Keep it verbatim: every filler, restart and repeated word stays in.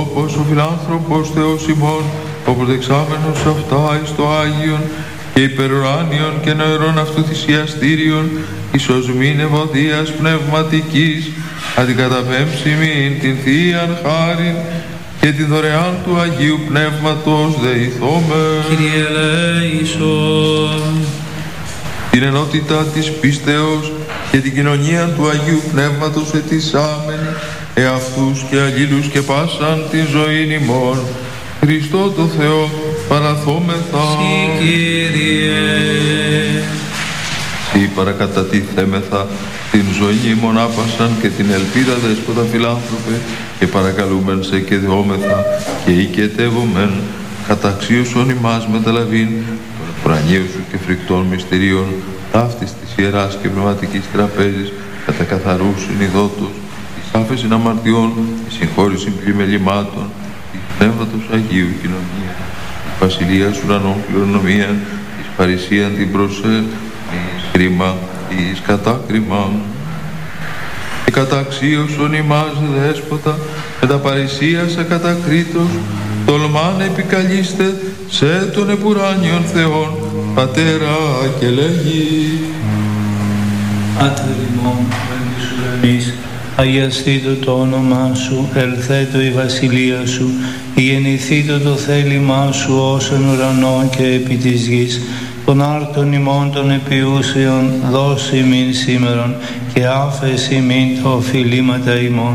Χριστότοπος, ο φιλάνθρωπος Θεός ημών, ο προτεξάμενος αυτά εις το Άγιον και υπερουράνιον και νεωρών αυτού θυσιαστήριον, εις οσμήν ευωδίας πνευματικής, αντικαταπέμψιμην την Θείαν χάριν και την δωρεάν του Αγίου Πνεύματος δεηθώμε. Κύριε ελέησον. Την ενότητα της πίστεως και την κοινωνία του Αγίου Πνεύματος ετισάμενη, εαυτούς και αλλήλους και πάσαν την ζωήν ημών, Χριστό το Θεό παραθόμεθα. Συ Κύριε. Συ παρακατατήθεμεθα την ζωή ημών άπασαν και την ελπίδα δέσποτα φιλάνθρωπε, και παρακαλούμεν σε και δεόμεθα και οικετεύομεν καταξίωσον ημάς μεταλαβήν των ευπρανίων σου και φρικτών μυστηρίων ταύτης της Ιεράς και Πνευματικής Τραπέζης κατά καθαρού συνειδότος, της άφεσιν αμαρτιών, της συγχώρησιν πλημελημάτων, της Πνεύματος Αγίου κοινωνία, της Βασιλείας ουρανών κληρονομία, της παρησίαν την προσέ, της κρίμα, της κατάκριμα. Και καταξίωσον ημάς δέσποτα, με τα παρησίασα κατακρίτως, τολμάν επικαλείστε σε τον επουράνιον Θεόν, Πατέρα και λέγει. Πάτερ ημών, εις ουρανής, αγιαστήτω το όνομά σου, ελθέτω η βασιλεία σου, γεννηθήτω το θέλημά σου ως εν ουρανό και επί της γης. Των άρτων ημών των επιούσεων δώσει μην σήμερον και άφεση μην τα οφειλήματα ημών.